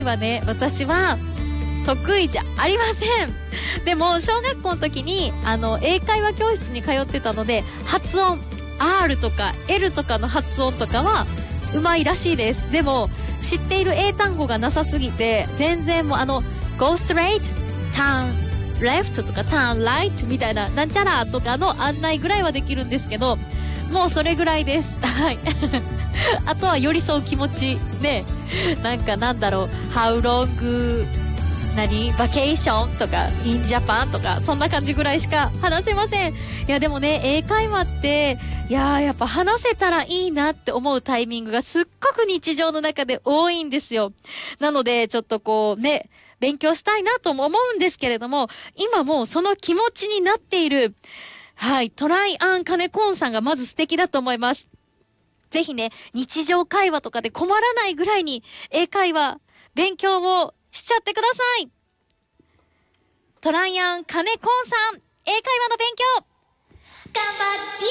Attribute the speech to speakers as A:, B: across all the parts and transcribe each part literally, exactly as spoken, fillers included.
A: はね、私は得意じゃありません。でも小学校の時にあの英会話教室に通ってたので、発音 R とか L とかの発音とかはうまいらしいです。でも知っている英単語がなさすぎて、全然もうあの Go straight turn left とか turn right みたいななんちゃらとかの案内ぐらいはできるんですけど、もうそれぐらいです。はいあとは寄り添う気持ちね、なんかなんだろう How long 何バケーションとか in Japan とかそんな感じぐらいしか話せません。いやでもね、英会話っていやーやっぱ話せたらいいなって思うタイミングがすっごく日常の中で多いんですよ。なのでちょっとこうね、勉強したいなとも思うんですけれども、今もうその気持ちになっている、はい、トライアンカネコンさんがまず素敵だと思います。ぜひね、日常会話とかで困らないぐらいに英会話勉強をしちゃってください。トライアンカネコンさん、英会話の勉強頑張り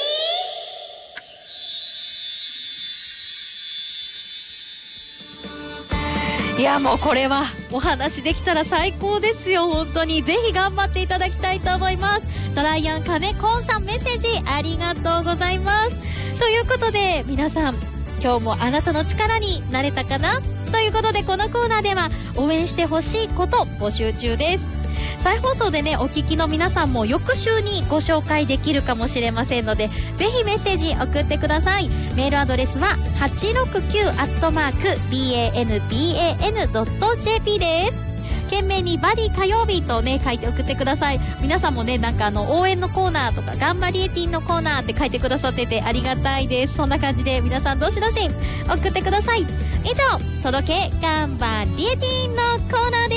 A: ー。いやもうこれはお話できたら最高ですよ。本当にぜひ頑張っていただきたいと思います。トライアンカネコンさん、メッセージありがとうございます。ということで皆さん、今日もあなたの力になれたかなということで、このコーナーでは応援してほしいこと募集中です。再放送でね、お聞きの皆さんも翌週にご紹介できるかもしれませんので、ぜひメッセージ送ってください。メールアドレスは はちろくきゅう アットマーク ビーエーエヌビーエーエヌ ドット ジェーピー です。懸命にバディ火曜日とね書いて送ってください。皆さんもね、なんかあの応援のコーナーとか頑張りエティンのコーナーって書いてくださっててありがたいです。そんな感じで皆さんどしどし送ってください。以上、届け頑張りエティンのコーナーです。